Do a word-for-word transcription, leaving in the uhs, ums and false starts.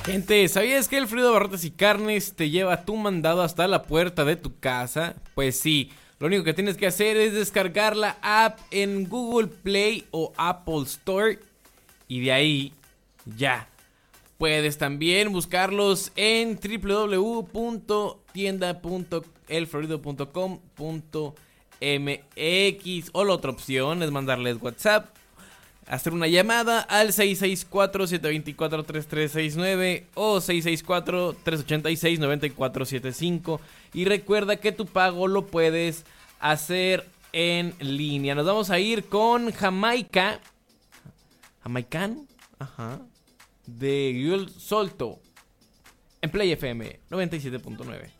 Gente, ¿sabías que Alfredo Barrotes y Carnes te lleva tu mandado hasta la puerta de tu casa? Pues sí, lo único que tienes que hacer es descargar la app en Google Play o Apple Store y de ahí ya. Puedes también buscarlos en w w w punto tienda punto el florido punto com punto m x o la otra opción es mandarles WhatsApp, hacer una llamada al seis seis cuatro, siete dos cuatro, tres tres seis nueve o seis seis cuatro, tres ocho seis, nueve cuatro siete cinco y recuerda que tu pago lo puedes hacer en línea. Nos vamos a ir con Jamaica. Jamaican, ajá, de Yul Solto en Play F M noventa y siete punto nueve.